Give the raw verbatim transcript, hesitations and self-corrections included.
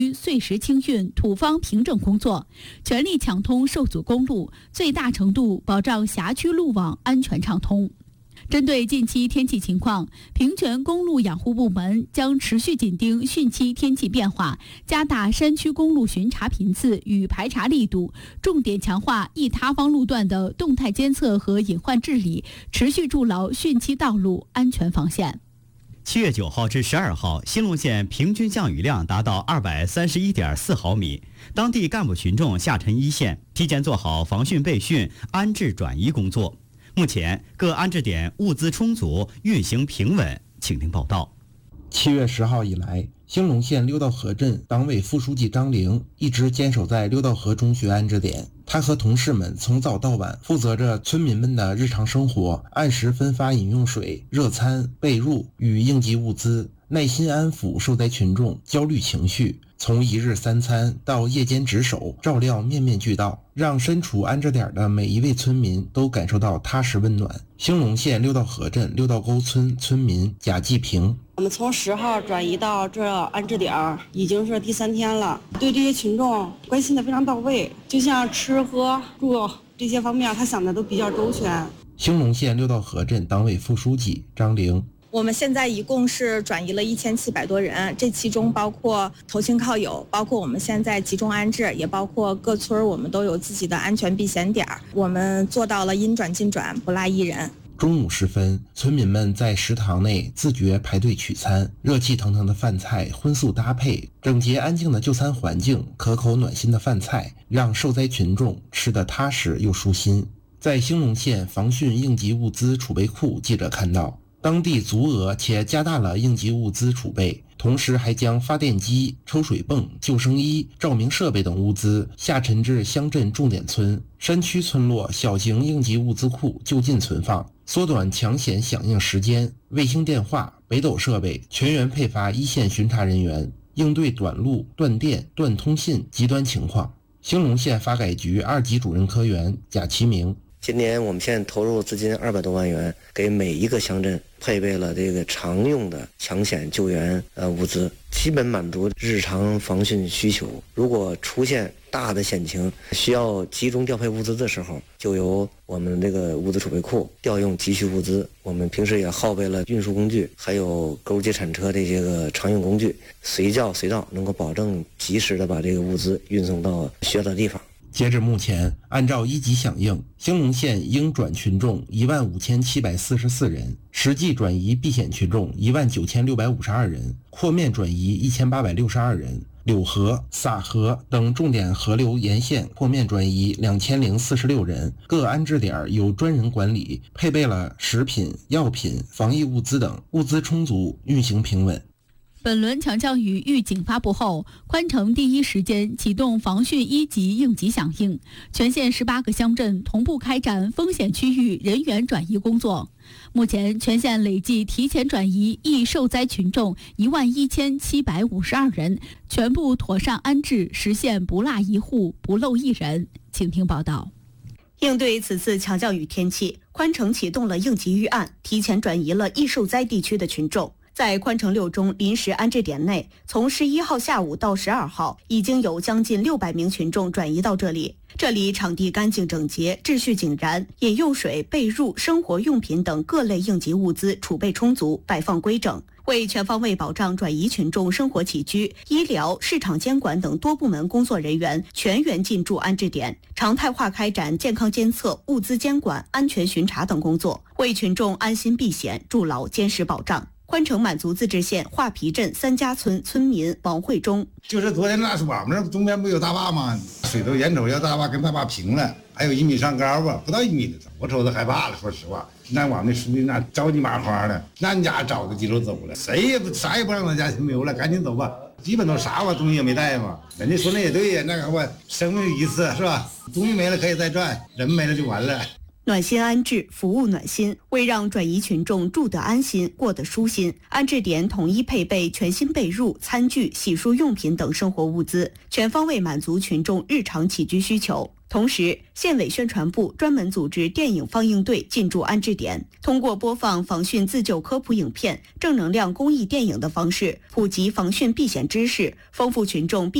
碎石清运、土方平整工作，全力抢通受阻公路，最大程度保障辖区路网安全畅通。针对近期天气情况，平泉公路养护部门将持续紧盯汛期天气变化，加大山区公路巡查频次与排查力度，重点强化易塌方路段的动态监测和隐患治理，持续筑牢汛期道路安全防线。 七月九号至十二号，兴隆县平均降雨量达到二百三十一点四毫米，当地干部群众下沉一线，提前做好防汛备汛、安置转移工作。目前各安置点物资充足，运行平稳。请听报道。 七月十号以来，兴隆县六道河镇党委副书记张玲一直坚守在六道河中学安置点，他和同事们从早到晚负责着村民们的日常生活，按时分发饮用水、热餐、被褥与应急物资，耐心安抚受灾群众焦虑情绪。从一日三餐到夜间值守，照料面面俱到，让身处安置点的每一位村民都感受到踏实温暖。兴隆县六道河镇六道沟村村民贾继平： 我们从十号转移到这安置点已经是第三天了，对这些群众关心的非常到位，就像吃喝住这些方面，他想的都比较周全。 兴隆县六道河镇党委副书记张玲： 我们现在一共是转移了一千七百多人，这其中包括投亲靠友，包括我们现在集中安置，也包括各村我们都有自己的安全避险点，我们做到了应转尽转，不落一人。 中午时分，村民们在食堂内自觉排队取餐，热气腾腾的饭菜荤素搭配，整洁安静的就餐环境，可口暖心的饭菜，让受灾群众吃得踏实又舒心。在兴隆县防汛应急物资储备库，记者看到当地足额且加大了应急物资储备，同时还将发电机、抽水泵、救生衣、照明设备等物资下沉至乡镇重点村、山区村落小型应急物资库就近存放，缩短抢险响应时间。卫星电话、北斗设备全员配发一线巡查人员，应对短路、断电、断通信极端情况。兴隆县发改局二级主任科员贾其明： 今年我们县投入资金二百多万元，给每一个乡镇配备了这个常用的抢险救援呃物资，基本满足日常防汛需求。如果出现大的险情需要集中调配物资的时候，就由我们这个物资储备库调用急需物资。我们平时也耗备了运输工具，还有钩接铲车这些个常用工具，随叫随到，能够保证及时的把这个物资运送到需要的地方。 截至目前，按照一级响应，兴隆县应转群众一万五千七百四十四人，实际转移避险群众一万九千六百五十二人，扩面转移一千八百六十二人，柳河、洒河等重点河流沿线扩面转移两千零四十六人。各安置点有专人管理，配备了食品、药品、防疫物资等，物资充足，运行平稳。 本轮强降雨预警发布后，宽城第一时间启动防汛一级应急响应，全县十八个乡镇同步开展风险区域人员转移工作。目前，全县累计提前转移易受灾群众一万一千七百五十二人，全部妥善安置，实现不落一户、不漏一人。请听报道。 应对此次强降雨天气，宽城启动了应急预案，提前转移了易受灾地区的群众。在宽城六中临时安置点内，从十一号下午到十二号，已经有将近六百名群众转移到这里。这里场地干净整洁，秩序井然，饮用水、被褥、生活用品等各类应急物资储备充足，摆放规整。为全方位保障转移群众生活起居，医疗、市场监管等多部门工作人员全员进驻安置点，常态化开展健康监测、物资监管、安全巡查等工作，为群众安心避险筑牢坚实保障。宽城满族自治县画皮镇三家村村民王慧忠： 就是昨天那是我们这中间不有大坝吗？水都眼瞅要大坝跟大坝平了，还有一米上高吧，不到一米的，我瞅着害怕了。说实话，那我们那书记那着急麻慌的，俺家找个几路走了，谁也不啥也不让咱家没有了，赶紧走吧。基本都啥吧东西也没带嘛。人家说那也对呀，那个我生命一次是吧？东西没了可以再赚，人没了就完了。 暖心安置，服务暖心。为让转移群众住得安心、过得舒心，安置点统一配备全新被褥、餐具、洗漱用品等生活物资，全方位满足群众日常起居需求。 同时，县委宣传部专门组织电影放映队进驻安置点，通过播放防汛自救科普影片、正能量公益电影的方式，普及防汛避险知识，丰富群众避